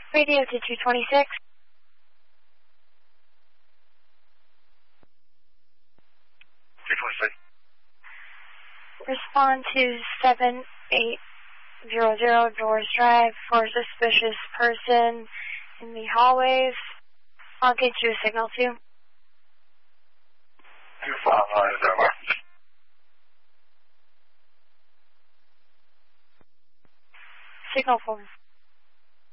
Radio to 226. Respond to 7800 Doors Drive for a suspicious person in the hallways. I'll get you a signal too. 259 is over. Signal 4.